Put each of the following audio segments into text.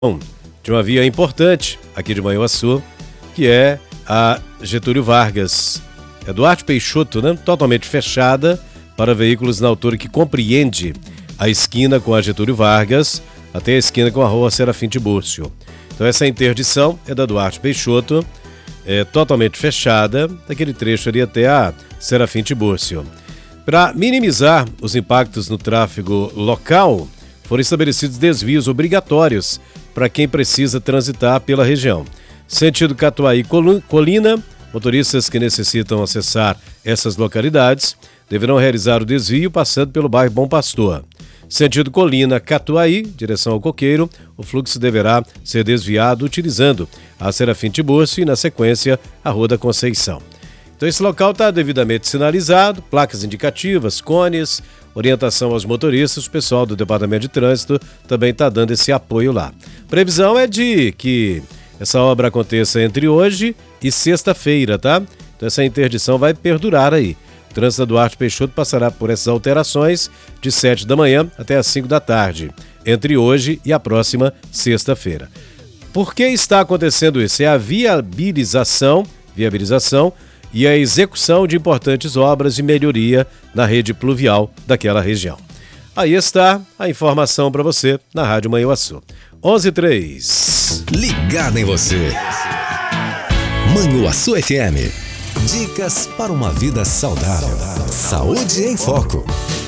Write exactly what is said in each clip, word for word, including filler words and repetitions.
de uma via importante aqui de Manhuaçu, que é a Getúlio Vargas. É Duarte Peixoto, né? Totalmente fechada para veículos na altura que compreende a esquina com a Getúlio Vargas até a esquina com a rua Serafim Tibúrcio. Então essa interdição é da Duarte Peixoto, é totalmente fechada, daquele trecho ali até a Serafim Tibúrcio. Para minimizar os impactos no tráfego local, foram estabelecidos desvios obrigatórios para quem precisa transitar pela região. Sentido Catuaí-Colina, motoristas que necessitam acessar essas localidades deverão realizar o desvio passando pelo bairro Bom Pastor. Sentido Colina-Catuaí, direção ao Coqueiro, o fluxo deverá ser desviado utilizando a Serafim Tibúrcio e, na sequência, a Rua da Conceição. Então esse local está devidamente sinalizado, placas indicativas, cones, orientação aos motoristas, o pessoal do Departamento de Trânsito também está dando esse apoio lá. Previsão é de que essa obra aconteça entre hoje e sexta-feira, tá? Então essa interdição vai perdurar aí. O trânsito da Duarte Peixoto passará por essas alterações de sete da manhã até as cinco da tarde, entre hoje e a próxima sexta-feira. Por que está acontecendo isso? É a viabilização, viabilização e a execução de importantes obras de melhoria na rede pluvial daquela região. Aí está a informação para você na Rádio Manhuaçu. onze e três. Ligado em você. Manhuaçu F M. Dicas para uma vida saudável. Saúde em Foco.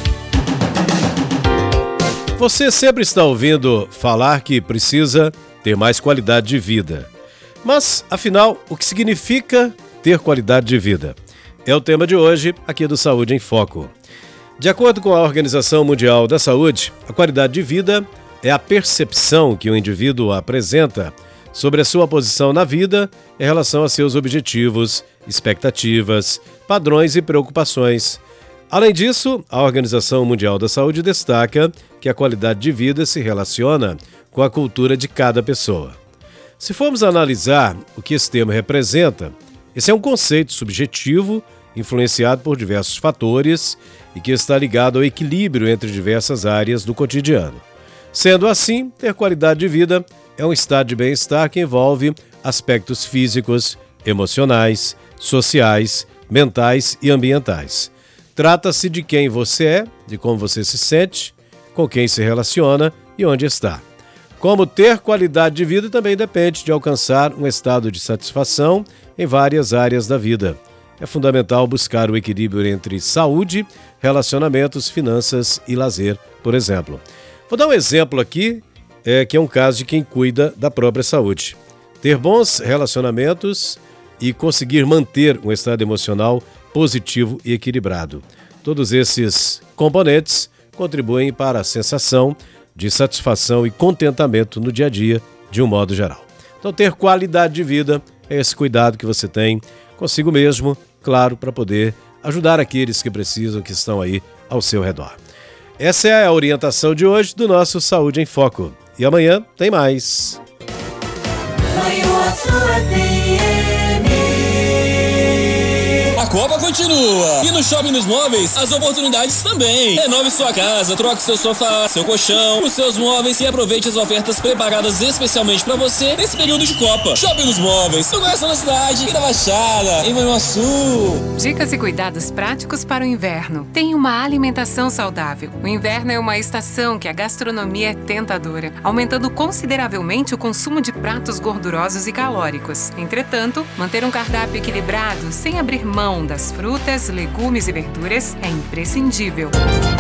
Você sempre está ouvindo falar que precisa ter mais qualidade de vida. Mas, afinal, o que significa ter qualidade de vida? É o tema de hoje aqui do Saúde em Foco. De acordo com a Organização Mundial da Saúde, a qualidade de vida é a percepção que o indivíduo apresenta sobre a sua posição na vida em relação a seus objetivos, expectativas, padrões e preocupações. Além disso, a Organização Mundial da Saúde destaca que a qualidade de vida se relaciona com a cultura de cada pessoa. Se formos analisar o que esse termo representa, esse é um conceito subjetivo, influenciado por diversos fatores e que está ligado ao equilíbrio entre diversas áreas do cotidiano. Sendo assim, ter qualidade de vida é um estado de bem-estar que envolve aspectos físicos, emocionais, sociais, mentais e ambientais. Trata-se de quem você é, de como você se sente, com quem se relaciona e onde está. Como ter qualidade de vida também depende de alcançar um estado de satisfação em várias áreas da vida. É fundamental buscar o equilíbrio entre saúde, relacionamentos, finanças e lazer, por exemplo. Vou dar um exemplo aqui, é, que é um caso de quem cuida da própria saúde. Ter bons relacionamentos e conseguir manter um estado emocional positivo e equilibrado. Todos esses componentes contribuem para a sensação de satisfação e contentamento no dia a dia, de um modo geral. Então, ter qualidade de vida é esse cuidado que você tem consigo mesmo, claro, para poder ajudar aqueles que precisam, que estão aí ao seu redor. Essa é a orientação de hoje do nosso Saúde em Foco. E amanhã tem mais. A Copa continua. E no Shopping dos Móveis, as oportunidades também. Renove sua casa, troque seu sofá, seu colchão, os seus móveis e aproveite as ofertas preparadas especialmente pra você nesse período de Copa. Shopping dos Móveis, no coração da cidade e da Baixada, em Manhuaçu. Dicas e cuidados práticos para o inverno. Tenha uma alimentação saudável. O inverno é uma estação que a gastronomia é tentadora, aumentando consideravelmente o consumo de pratos gordurosos e calóricos. Entretanto, manter um cardápio equilibrado, sem abrir mão das frutas, legumes e verduras é imprescindível.